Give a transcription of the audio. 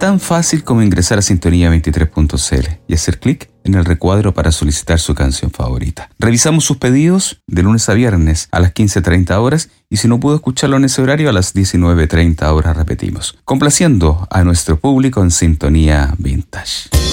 tan fácil como ingresar a sintonía23.cl y hacer clic en el recuadro para solicitar su canción favorita. Revisamos sus pedidos de lunes a viernes a las 15:30 horas y si no pudo escucharlo en ese horario, a las 19:30 horas repetimos, complaciendo a nuestro público en Sintonía Vintage.